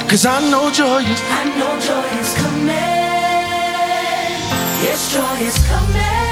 'Cause I know joy is coming. Yes, joy is coming.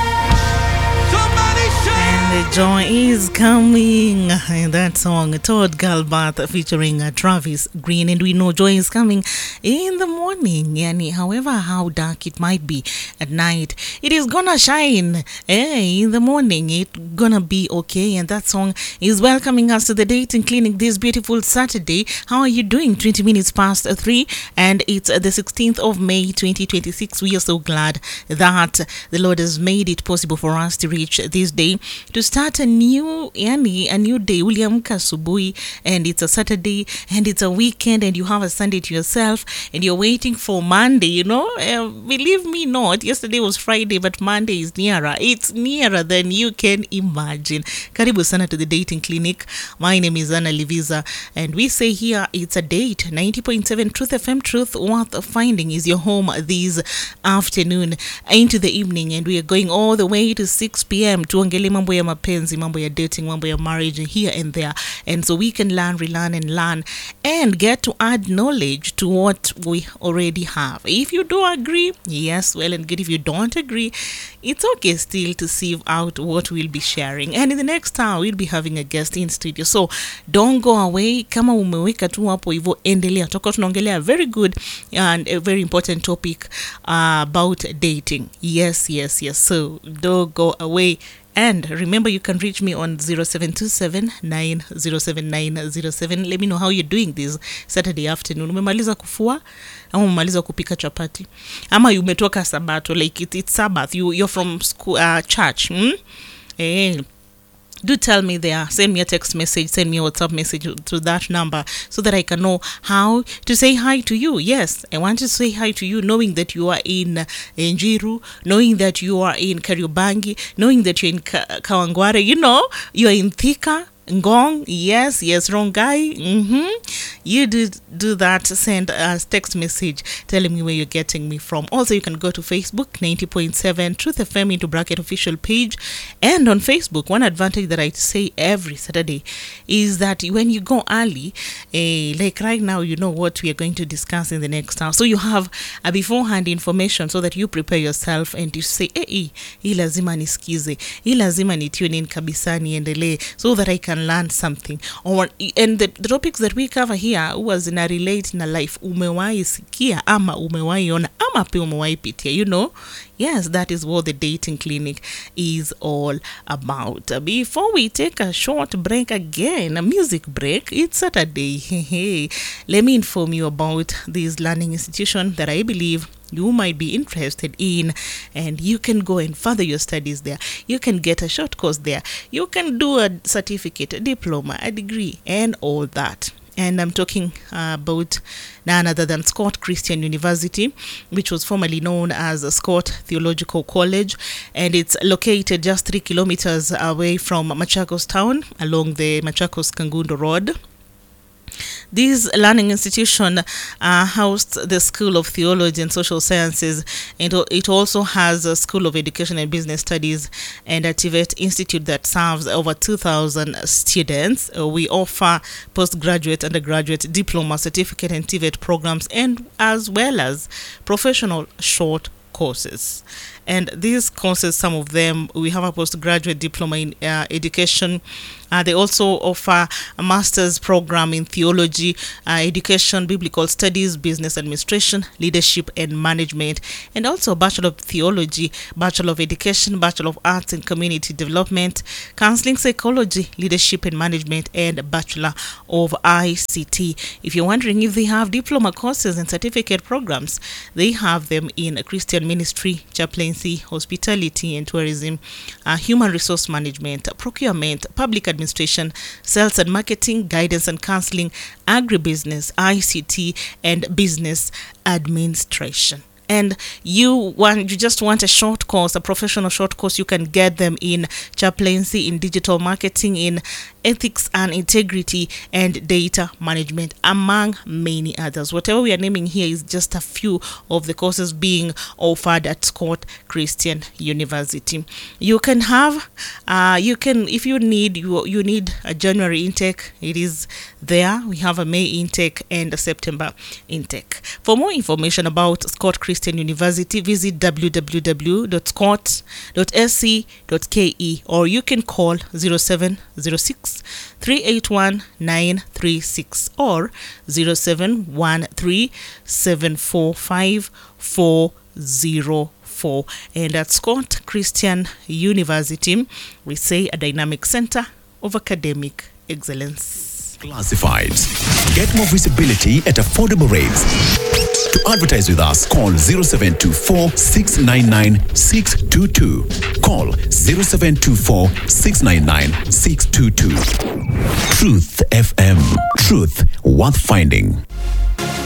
And the joy is coming. And that song, Todd Galbraith featuring Travis Green. And we know joy is coming in the morning. Yani, however, how dark it might be at night, it is gonna shine. In the morning, it's gonna be okay. And that song is welcoming us to the dating clinic this beautiful Saturday. How are you doing? 20 minutes past 3. And it's the 16th of May, 2026. We are so glad that the Lord has made it possible for us to reach this day, to start a new day. Uliamka asubuhi, and it's a Saturday, and it's a weekend, and you have a Sunday to yourself, and you're waiting for Monday. Believe me not, yesterday was Friday, but Monday is nearer. It's nearer than you can imagine. Karibu sana to the dating clinic. My name is Anna Liviza, and we say here it's a date. 90.7 Truth FM, truth worth finding, is your home this afternoon into the evening, and we are going all the way to 6 p.m. tuongele mambo ya mapenzi, mambo ya dating, mambo ya marriage here and there. And so we can learn, relearn and learn and get to add knowledge to what we already have. If you do agree, yes, well and good. If you don't agree, it's okay still to sieve out what we'll be sharing. And in the next hour, we'll be having a guest in studio. So don't go away. Kama umeweka tu hapo hivyo, endelea. Tunaongelea very good and a very important topic about dating. Yes. So don't go away. And remember, you can reach me on 0727 907907. Let me know how you're doing this Saturday afternoon. Umemaliza kufua ama umemaliza kupika chapati ama umetoka sabato, like it's Sabbath, you're from school, church. Do tell me there. Send me a text message, send me a WhatsApp message to that number so that I can know how to say hi to you. Yes, I want to say hi to you knowing that you are in Njiru, knowing that you are in Kariobangi, knowing that you're in Kawangware, you're in Thika, Ngong, yes, Rongai. You do that. Send a text message telling me where you're getting me from. Also, you can go to Facebook, 90.7 Truth FM into bracket official page. And on Facebook, one advantage that I say every Saturday is that when you go early, like right now, you know what we are going to discuss in the next hour. So you have a beforehand information so that you prepare yourself and you say, hii lazima nisikize, hii lazima ni tune in kabisa niendelee, so that I can learn something. And the topics that we cover here was in a relate na life. Umewahi sikia ama umewahi ona ama pia umewahi pitia, Yes, that is what the dating clinic is all about. Before we take a short break again, a music break, it's Saturday. Let me inform you about this learning institution that I believe you might be interested in, and you can go and further your studies there. You can get a short course there. You can do a certificate, a diploma, a degree, and all that. And I'm talking about none other than Scott Christian University, which was formerly known as Scott Theological College, and it's located just 3 kilometers away from Machakos town along the Machakos-Kangundo Road. This learning institution housed the School of Theology and Social Sciences, and it also has a School of Education and Business Studies and a TVET Institute that serves over 2,000 students. We offer postgraduate, undergraduate, diploma, certificate, and TVET programs, and as well as professional short courses. And these courses, some of them, we have a postgraduate diploma in education. They also offer a master's program in theology, education, biblical studies, business administration, leadership and management, and also a Bachelor of Theology, Bachelor of Education, Bachelor of Arts and Community Development, Counseling Psychology, Leadership and Management, and Bachelor of ICT. If you're wondering if they have diploma courses and certificate programs, they have them in Christian ministry, chaplaincy, hospitality and tourism, human resource management, procurement, public administration, sales and marketing, guidance and counseling, agribusiness, ICT, and business administration. And you just want a short course, a professional short course, you can get them in chaplaincy, in digital marketing, in ethics and integrity, and data management, among many others. Whatever we are naming here is just a few of the courses being offered at Scott Christian University. You can have, if you need a January intake, it is there. We have a May intake and a September intake. For more information about Scott Christian University, visit www.scott.sc.ke, or you can call 0706 381 936 or 0713 745 404. And at Scott Christian University, we say a dynamic center of academic excellence. Classifieds. Get more visibility at affordable rates. To advertise with us, call 0724 699 622. Call 0724 699 622. Truth FM. Truth worth finding.